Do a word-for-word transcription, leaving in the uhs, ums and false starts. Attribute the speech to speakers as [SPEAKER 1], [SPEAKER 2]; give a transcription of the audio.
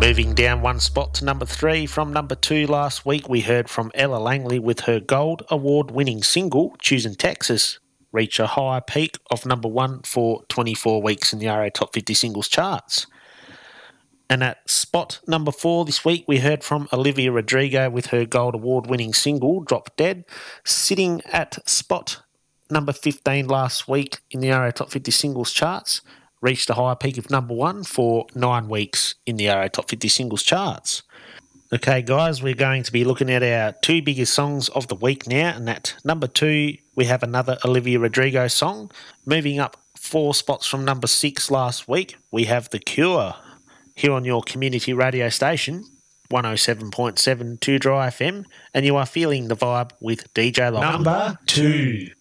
[SPEAKER 1] Moving down one spot to number three. From number two last week, we heard from Ella Langley with her Gold Award-winning single, Choosing Texas, reach a higher peak of number one for twenty-four weeks in the R A Top fifty Singles charts. And at spot number four this week, we heard from Olivia Rodrigo with her Gold Award-winning single, Drop Dead, sitting at spot number fifteen last week in the R A Top fifty Singles charts, reached a higher peak of number one for nine weeks in the R A Top fifty Singles charts. Okay, guys, we're going to be looking at our two biggest songs of the week now, and at number two, we have another Olivia Rodrigo song. Moving up four spots from number six last week, we have The Cure, here on your community radio station, one oh seven point seven Two Dry F M, and you are feeling the vibe with D J Long.
[SPEAKER 2] Number two.